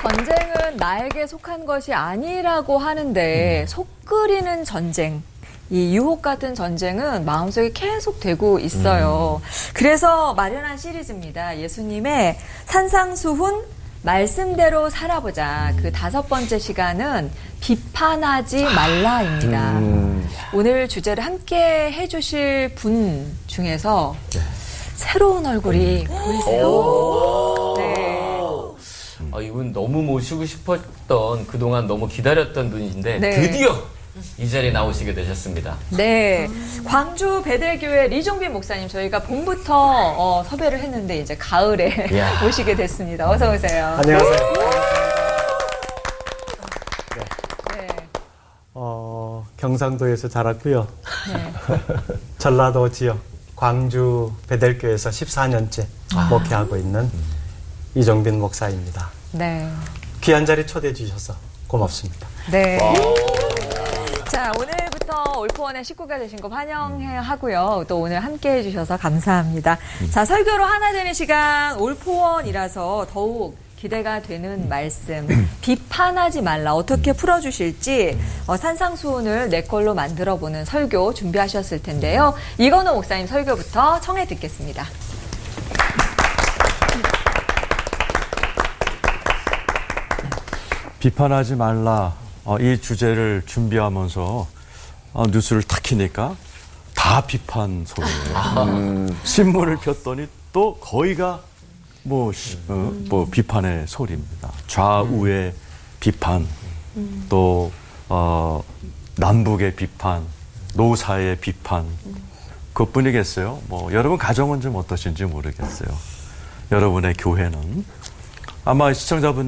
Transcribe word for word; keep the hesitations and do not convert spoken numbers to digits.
전쟁은 나에게 속한 것이 아니라고 하는데 속 끓이는 전쟁. 이 유혹 같은 전쟁은 마음속에 계속 되고 있어요. 그래서 마련한 시리즈입니다. 예수님의 산상수훈 말씀대로 살아보자. 그 다섯 번째 시간은 비판하지 말라입니다. 음. 오늘 주제를 함께 해주실 분 중에서 네. 새로운 얼굴이 보이세요. 네. 아, 이분 너무 모시고 싶었던, 그동안 너무 기다렸던 분인데 네. 드디어 이 자리에 나오시게 되셨습니다. 네. 광주 베델교회 리종빈 목사님 저희가 봄부터 어, 섭외를 했는데 이제 가을에 오시게 됐습니다. 어서 오세요. 안녕하세요. 네. 어, 경상도에서 자랐고요. 네. 전라도 지역 광주 베델교회에서 십사 년째 아. 목회하고 있는 이종빈 목사입니다. 네. 귀한 자리 초대해 주셔서 고맙습니다. 네. 자, 오늘부터 올포원의 식구가 되신 거 환영하고요. 또 오늘 함께 해주셔서 감사합니다. 자, 설교로 하나 되는 시간 올포원이라서 더욱 기대가 되는 말씀. 비판하지 말라. 어떻게 풀어주실지 어, 산상수훈을 내 걸로 만들어보는 설교 준비하셨을 텐데요. 이건호 목사님 설교부터 청해 듣겠습니다. 비판하지 말라. 어, 이 주제를 준비하면서 어, 뉴스를 탁 키니까 다 비판 소리예요. 음. 신문을 폈더니 또 거의가 뭐, 시, 어, 뭐 비판의 소리입니다. 좌우의 음. 비판, 음. 또 어, 남북의 비판, 노사의 비판. 그것뿐이겠어요. 뭐 여러분 가정은 좀 어떠신지 모르겠어요. 여러분의 교회는 아마 시청자분